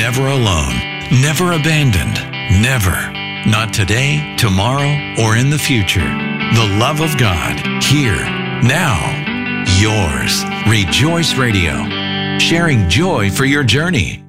Never alone. Never abandoned. Never. Not today, tomorrow, or in the future. The love of God. Here. Now. Yours. Rejoice Radio. Sharing joy for your journey.